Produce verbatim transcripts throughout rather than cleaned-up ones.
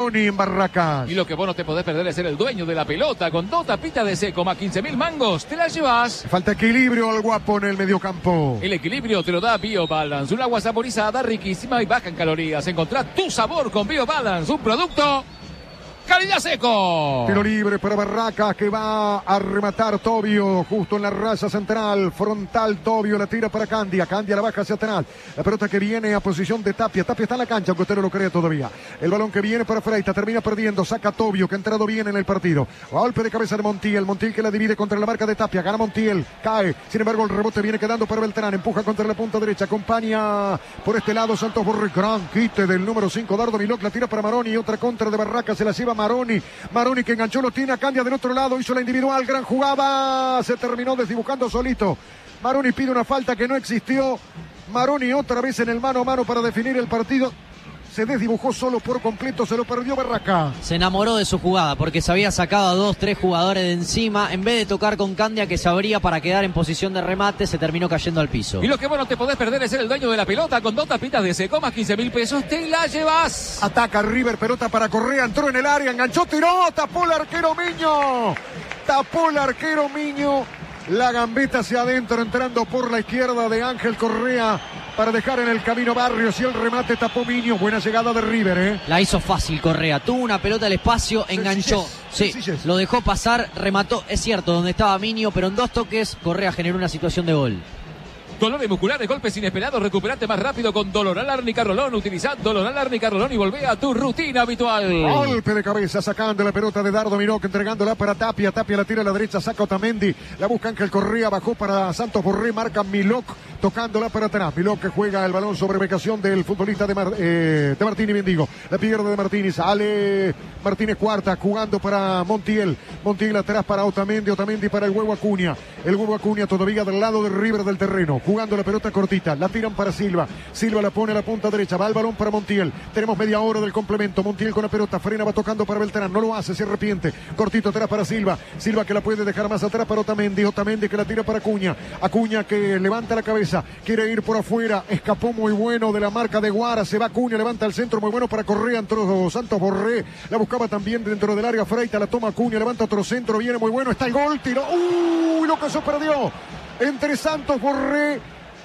Maroni en Barracas. Y lo que vos no te podés perder es ser el dueño de la pelota. Con dos tapitas de seco más quince mil mangos, te la llevas. Falta equilibrio al Guapo en el mediocampo. El equilibrio te lo da BioBalance, un agua saborizada, riquísima y baja en calorías. Encontrá tu sabor con BioBalance, un producto calidad seco. Tiro libre para Barracas que va a rematar Tobio justo en la raya central. Frontal Tobio, la tira para Candia. Candia la baja hacia atrás. La pelota que viene a posición de Tapia. Tapia está en la cancha, aunque usted no lo cree todavía. El balón que viene para Freita, termina perdiendo. Saca Tobio, que ha entrado bien en el partido. Golpe de cabeza de Montiel. Montiel que la divide contra la marca de Tapia. Gana Montiel, cae. Sin embargo, el rebote viene quedando para Beltrán. Empuja contra la punta derecha. Acompaña por este lado Santos Borré. Gran quite del número cinco, Dardo Milok. La tira para Maroni. Otra contra de Barracas. Se la lleva Maroni. Maroni que enganchó, lo tiene a Candia del otro lado. Hizo la individual. Gran jugada. Se terminó desdibujando solito. Maroni pide una falta que no existió. Maroni otra vez en el mano a mano para definir el partido. Se desdibujó solo por completo, se lo perdió Barraca. Se enamoró de su jugada porque se había sacado a dos, tres jugadores de encima. En vez de tocar con Candia, que se abría para quedar en posición de remate, se terminó cayendo al piso. Y lo que vos no te podés perder es ser el dueño de la pelota. Con dos tapitas de seco más quince mil pesos, te la llevas. Ataca River, pelota para Correa, entró en el área, enganchó, tiró, tapó el arquero Miño. Tapó el arquero Miño. La gambeta hacia adentro, entrando por la izquierda de Ángel Correa para dejar en el camino Barrios, y el remate tapó Miño. Buena llegada de River, ¿eh? La hizo fácil Correa, tuvo una pelota al espacio, enganchó, sí, lo dejó pasar, remató, es cierto, donde estaba Miño, pero en dos toques Correa generó una situación de gol. Dolores musculares, golpes inesperados, recuperate más rápido con Doloral Árnica Rolón. Utilizad Doloral Árnica Rolón y volvé a tu rutina habitual. Golpe de cabeza, sacando la pelota de Dardo Milok, entregándola para Tapia. Tapia la tira a la derecha, saca Otamendi. La busca Ángel Correa, bajó para Santos Borré, marca Milok, tocándola para atrás. Milok que juega el balón sobre ubicación del futbolista de, Mar, eh, de Martínez, bien digo. La pierde de Martínez, sale Martínez Cuarta, jugando para Montiel. Montiel atrás para Otamendi, Otamendi para el Huevo Acuña. El Huevo Acuña todavía del lado de River del terreno, jugando la pelota cortita, la tiran para Silva. Silva la pone a la punta derecha, va el balón para Montiel. Tenemos media hora del complemento. Montiel con la pelota, frena, va tocando para Beltrán, no lo hace, se arrepiente. Cortito atrás para Silva. Silva que la puede dejar más atrás para Otamendi. Otamendi que la tira para Acuña. Acuña que levanta la cabeza, quiere ir por afuera, escapó muy bueno de la marca de Guara. Se va Acuña, levanta el centro, muy bueno para Correa. Entró Santos Borré, la buscaba también dentro del área. Freita la toma Acuña, levanta otro centro, viene muy bueno, está el gol, tiró. Uy, lo que se perdió entre Santos Borré,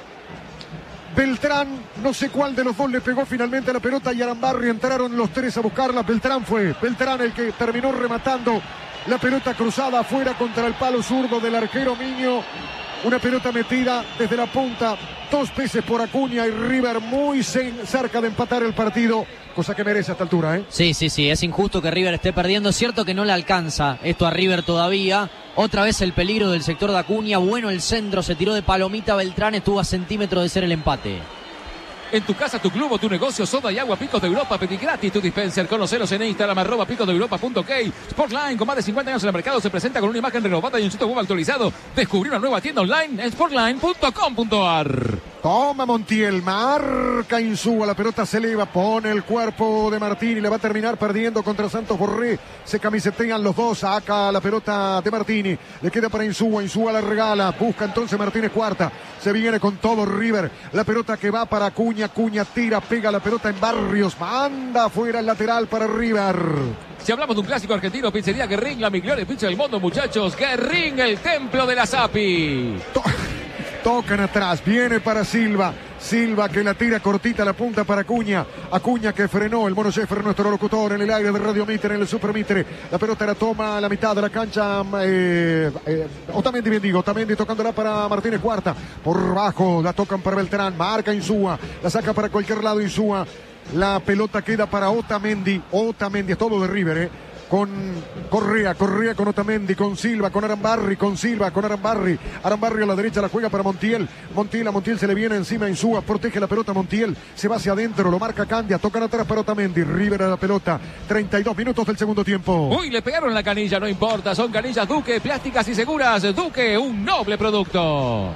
Beltrán, no sé cuál de los dos le pegó finalmente a la pelota, y Arambarri. Entraron los tres a buscarla. Beltrán fue, Beltrán el que terminó rematando la pelota cruzada afuera contra el palo zurdo del arquero Miño. Una pelota metida desde la punta dos veces por Acuña, y River muy cerca de empatar el partido, cosa que merece a esta altura, ¿eh? Sí, sí, sí, es injusto que River esté perdiendo. Es cierto que no le alcanza esto a River todavía. Otra vez el peligro del sector de Acuña. Bueno el centro, se tiró de palomita Beltrán, estuvo a centímetros de ser el empate. En tu casa, tu club o tu negocio, soda y agua Picos de Europa, pedí gratis tu dispenser. Conocelos en Instagram, arroba picos de europa punto ok. Sportline, con más de cincuenta años en el mercado, se presenta con una imagen renovada y un sitio web actualizado. Descubrí una nueva tienda online en sportline punto com punto ar. Toma Montiel, marca Insúa, la pelota se eleva, pone el cuerpo de Martín y le va a terminar perdiendo contra Santos Borré. Se camisetean los dos, saca la pelota de Martini, le queda para Insúa, Insúa la regala, busca entonces Martínez Cuarta, se viene con todo River, la pelota que va para Acuña, Acuña tira, pega la pelota en Barrios, manda afuera el lateral para River. Si hablamos de un clásico argentino, pizzería Guerrín, la mejor pizza del mundo, muchachos. Guerrín, el templo de la Sapi. Tocan atrás, viene para Silva. Silva que la tira cortita, la punta para Acuña. Acuña que frenó, el Mono Sheffer, nuestro locutor en el aire de Radio Mitre, en el Super Mitre. La pelota la toma a la mitad de la cancha. Eh, eh, Otamendi, bien digo, Otamendi tocándola para Martínez Cuarta. Por bajo, la tocan para Beltrán, marca Insúa, la saca para cualquier lado Insúa. La pelota queda para Otamendi. Otamendi, es todo de River, eh. Con Correa, Correa con Otamendi, con Silva, con Arambarri, con Silva, con Arambarri. Arambarri a la derecha la juega para Montiel. Montiel, a Montiel se le viene encima Insúa, protege la pelota Montiel, se va hacia adentro, lo marca Candia, tocan atrás para Otamendi, River a la pelota, treinta y dos minutos del segundo tiempo. Uy, le pegaron la canilla, no importa, son canillas Duque, plásticas y seguras. Duque, un noble producto.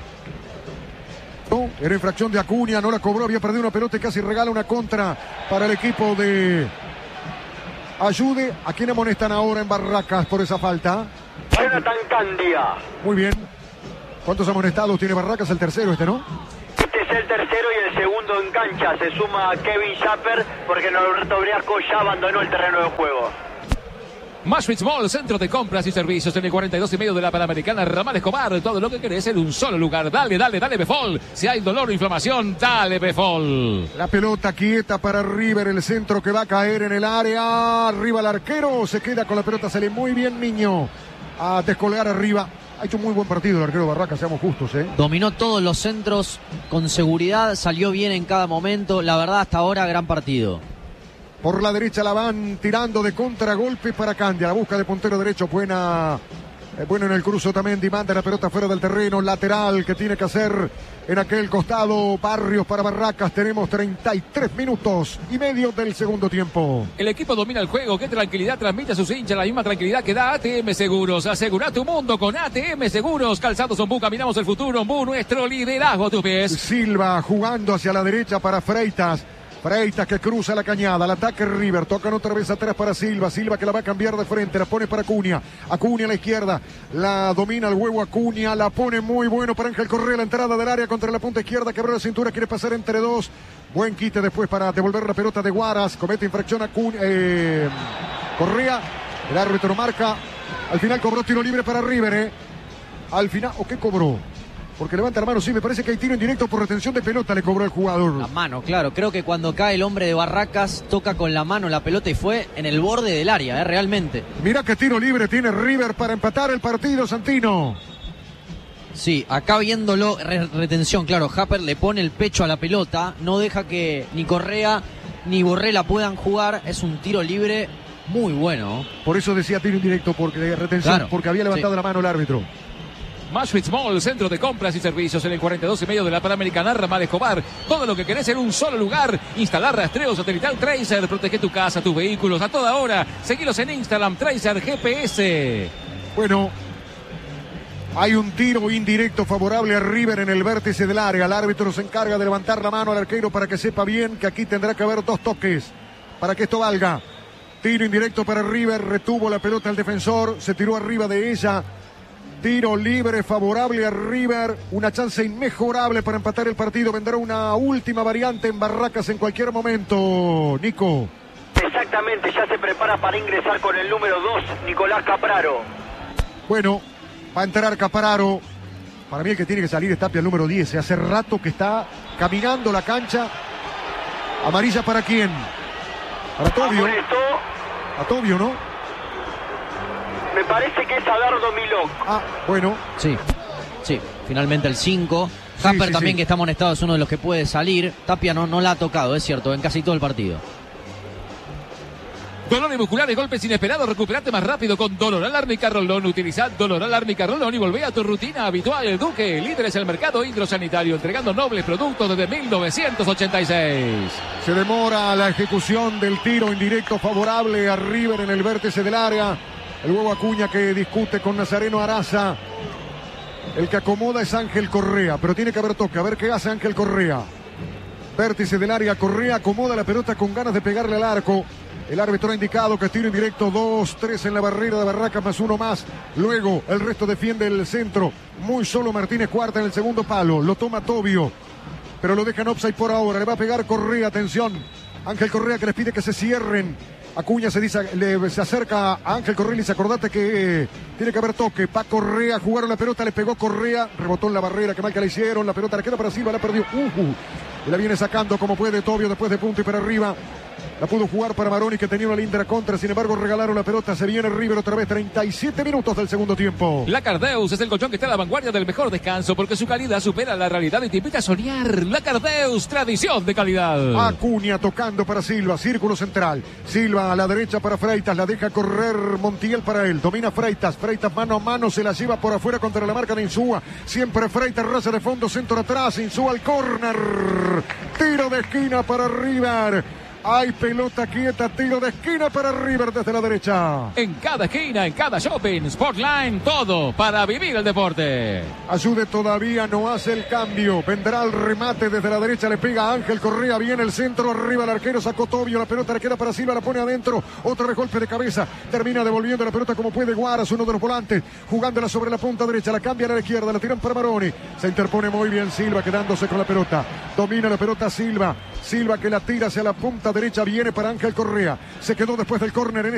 No, era infracción de Acuña, no la cobró, había perdido una pelota y casi regala una contra para el equipo de Ayude. ¿A quién amonestan ahora en Barracas por esa falta? Jonathan Candia. Muy bien. ¿Cuántos amonestados tiene Barracas? El tercero este, ¿no? Este es el tercero y el segundo en cancha. Se suma Kevin Schaffer porque Norberto Briasco ya abandonó el terreno de juego. Maastricht Mall, centro de compras y servicios en el cuarenta y dos y medio de la Panamericana, Ramal Escobar. Todo lo que querés en un solo lugar. Dale, dale, dale Befol. Si hay dolor o inflamación, dale Befol. La pelota quieta para River, el centro que va a caer en el área. Arriba el arquero, se queda con la pelota, sale muy bien Niño a descolgar arriba. Ha hecho un muy buen partido el arquero Barraca, seamos justos, ¿eh? Dominó todos los centros con seguridad, salió bien en cada momento. La verdad, hasta ahora, gran partido. Por la derecha la van tirando de contragolpe para Candia. La busca de puntero derecho. Buena. Eh, bueno en el cruzo también. Manda la pelota fuera del terreno. Lateral que tiene que hacer en aquel costado. Barrios para Barracas. Tenemos treinta y tres minutos y medio del segundo tiempo. El equipo domina el juego. Qué tranquilidad transmite a sus hinchas. La misma tranquilidad que da A T M Seguros. Asegura tu mundo con A T M Seguros. Calzados Ombú. Caminamos el futuro. Ombú, nuestro liderazgo a tus pies. Silva jugando hacia la derecha para Freitas. Freitas que cruza la cañada, al ataque River, tocan otra vez atrás para Silva, Silva que la va a cambiar de frente, la pone para Acuña, Acuña a la izquierda, la domina el huevo Acuña, la pone muy bueno para Ángel Correa, la entrada del área contra la punta izquierda, quebró la cintura, quiere pasar entre dos, buen quite después para devolver la pelota de Guaras, comete infracción Acuña, eh, Correa, el árbitro marca, al final cobró tiro libre para River, eh. al final, ¿o qué cobró? Porque levanta la mano, sí, me parece que hay tiro indirecto por retención de pelota, le cobró el jugador. La mano, claro, creo que cuando cae el hombre de Barracas, toca con la mano la pelota y fue en el borde del área, ¿eh? Realmente. Mira qué tiro libre tiene River para empatar el partido, Santino. Sí, acá viéndolo, re retención, claro, Happer le pone el pecho a la pelota, no deja que ni Correa ni Borrella puedan jugar, es un tiro libre muy bueno. Por eso decía tiro indirecto, porque de retención, claro, porque había levantado sí. la mano el árbitro. Maastricht Mall, centro de compras y servicios en el cuarenta y dos y medio de la Panamericana, Ramal Escobar. Todo lo que querés en un solo lugar. Instalar rastreo satelital Tracer. Protege tu casa, tus vehículos a toda hora. Seguilos en Instagram, Tracer G P S. Bueno, hay un tiro indirecto favorable a River en el vértice del área. El árbitro se encarga de levantar la mano al arquero para que sepa bien que aquí tendrá que haber dos toques para que esto valga. Tiro indirecto para River. Retuvo la pelota el defensor. Se tiró arriba de ella. Tiro libre favorable a River, una chance inmejorable para empatar el partido. Vendrá una última variante en Barracas en cualquier momento, Nico. Exactamente, ya se prepara para ingresar con el número dos, Nicolás Capraro. Bueno, va a entrar Capraro. Para mí el que tiene que salir es Tapia, el número diez. Hace rato que está caminando la cancha. Amarilla para quién? Para Tobio. A Tobio, ¿no? Me parece que es Adardo Milok. Ah, bueno. Sí, sí, finalmente el cinco. Happer sí, sí, también sí. que está amonestado es uno de los que puede salir. Tapia no, no la ha tocado, es cierto, en casi todo el partido. Dolores musculares, golpes inesperados, recuperate más rápido con Doloral Árnica Rolón. Utiliza Doloral Árnica Rolón y volvé a tu rutina habitual. El Duque, líderes en el mercado hidrosanitario, entregando nobles productos desde mil novecientos ochenta y seis. Se demora la ejecución del tiro indirecto favorable a River en el vértice del área. El huevo Acuña que discute con Nazareno Araza. El que acomoda es Ángel Correa, pero tiene que haber toque. A ver qué hace Ángel Correa. Vértice del área, Correa acomoda la pelota con ganas de pegarle al arco. El árbitro ha indicado que tiro indirecto, dos, tres en la barrera de Barracas más uno más. Luego el resto defiende el centro. Muy solo Martínez Cuarta en el segundo palo. Lo toma Tobio, pero lo dejan offside por ahora. Le va a pegar Correa, atención. Ángel Correa que les pide que se cierren. Acuña se dice, le, se acerca a Ángel Correa y dice, acordate que eh, tiene que haber toque. Va Correa, jugaron la pelota, le pegó Correa, rebotó en la barrera, que mal que la hicieron, la pelota le queda para Silva, la perdió. Uh, uh, y la viene sacando como puede Tobio después de punto y para arriba. La pudo jugar para Maroni que tenía una linda contra, sin embargo regalaron la pelota, se viene River otra vez, treinta y siete minutos del segundo tiempo. La Cardeus es el colchón que está a la vanguardia del mejor descanso porque su calidad supera la realidad y te invita a soñar. La Cardeus, tradición de calidad. Acuña tocando para Silva, círculo central. Silva a la derecha para Freitas, la deja correr Montiel para él, domina Freitas, Freitas mano a mano, se la lleva por afuera contra la marca de Insúa. Siempre Freitas, raza de fondo, centro atrás, Insúa al córner. Tiro de esquina para River. Hay pelota quieta, tiro de esquina para River desde la derecha. En cada esquina, en cada shopping, Sportline, todo para vivir el deporte. Ayude todavía, no hace el cambio. Vendrá el remate desde la derecha, le pega a Ángel Correa, viene el centro, arriba el arquero, sacó Tobio, la pelota le queda para Silva, la pone adentro, otro golpe de cabeza, termina devolviendo la pelota como puede Guaras, uno de los volantes, jugándola sobre la punta derecha, la cambian a la izquierda, la tiran para Maroni, se interpone muy bien Silva, quedándose con la pelota, domina la pelota Silva, Silva que la tira hacia la punta derecha, viene para Ángel Correa, se quedó después del córner en